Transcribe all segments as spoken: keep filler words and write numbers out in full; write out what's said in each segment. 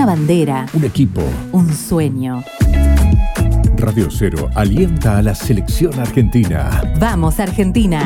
una bandera, un equipo, un sueño. Radio Cero alienta a la selección argentina. ¡Vamos, Argentina!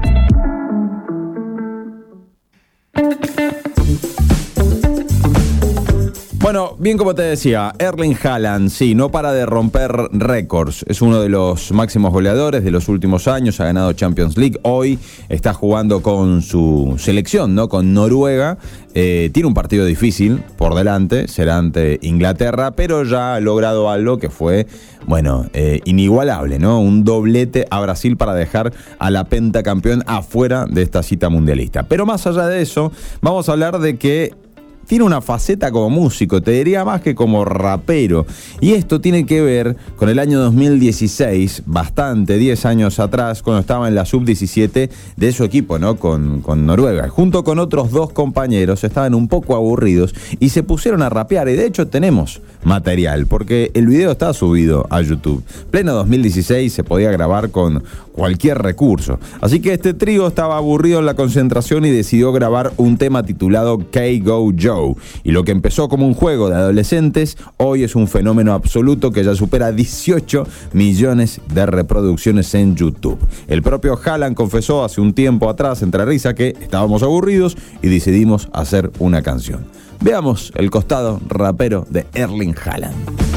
Bueno, bien como te decía, Erling Haaland, sí, no para de romper récords. Es uno de los máximos goleadores de los últimos años, ha ganado Champions League. Hoy está jugando con su selección, ¿no? Con Noruega. Eh, tiene un partido difícil por delante, será ante Inglaterra, pero ya ha logrado algo que fue, bueno, eh, inigualable, ¿no? Un doblete a Brasil para dejar a la pentacampeón afuera de esta cita mundialista. Pero más allá de eso, vamos a hablar de que tiene una faceta como músico, te diría más que como rapero. Y esto tiene que ver con el año dos mil dieciséis, bastante, diez años atrás, cuando estaba en la sub diecisiete de su equipo, ¿no? Con, con Noruega. Junto con otros dos compañeros, estaban un poco aburridos y se pusieron a rapear. Y de hecho tenemos material, porque el video está subido a YouTube. Pleno dos mil dieciséis, se podía grabar con cualquier recurso. Así que este trío estaba aburrido en la concentración y decidió grabar un tema titulado K-Go Joe. Y lo que empezó como un juego de adolescentes, hoy es un fenómeno absoluto que ya supera dieciocho millones de reproducciones en YouTube. El propio Haaland confesó hace un tiempo atrás, entre risa, que estábamos aburridos y decidimos hacer una canción. Veamos el costado rapero de Erling Haaland.